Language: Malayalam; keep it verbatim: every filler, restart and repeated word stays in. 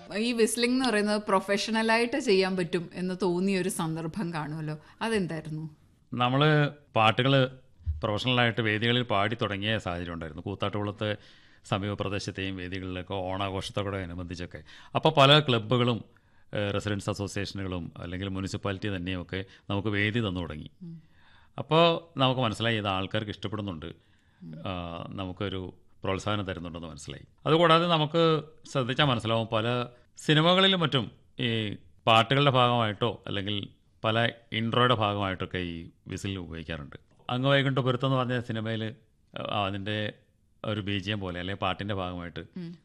ഈ വിസ്ലിംഗ് എന്ന് പറയുന്നത് പ്രൊഫഷണലായിട്ട് ചെയ്യാൻ പറ്റും എന്ന് തോന്നിയ ഒരു സന്ദർഭം കാണുമല്ലോ, അതെന്തായിരുന്നു? നമ്മൾ പാട്ടുകൾ പ്രൊഫഷണലായിട്ട് വേദികളിൽ പാടി തുടങ്ങിയ സാഹചര്യം ഉണ്ടായിരുന്നു. കൂത്താട്ടുകുളത്തെ സമീപ പ്രദേശത്തെയും വേദികളിലൊക്കെ ഓണാഘോഷത്തോടെ അനുബന്ധിച്ചൊക്കെ. അപ്പോൾ പല ക്ലബ്ബുകളും റെസിഡൻസ് അസോസിയേഷനുകളും അല്ലെങ്കിൽ മുനിസിപ്പാലിറ്റി തന്നെയൊക്കെ നമുക്ക് വേദി തന്നു തുടങ്ങി. അപ്പോൾ നമുക്ക് മനസ്സിലായി ഇത് ആൾക്കാർക്ക് ഇഷ്ടപ്പെടുന്നുണ്ട്, നമുക്കൊരു പ്രോത്സാഹനം തരുന്നുണ്ടെന്ന് മനസ്സിലായി. അതുകൂടാതെ നമുക്ക് ശ്രദ്ധിച്ചാൽ മനസ്സിലാവും പല സിനിമകളിലും മറ്റും ഈ പാട്ടുകളുടെ ഭാഗമായിട്ടോ അല്ലെങ്കിൽ പല ഇൻട്രോയുടെ ഭാഗമായിട്ടൊക്കെ ഈ വിസിൽ ഉപയോഗിക്കാറുണ്ട്. അങ്ങ് വൈകുണ്ഠപുരത്ത് എന്ന് പറഞ്ഞ സിനിമയിൽ അതിൻ്റെ ഒരു ബീജിയം പോലെ അല്ലെങ്കിൽ പാട്ടിൻ്റെ ഭാഗമായിട്ട്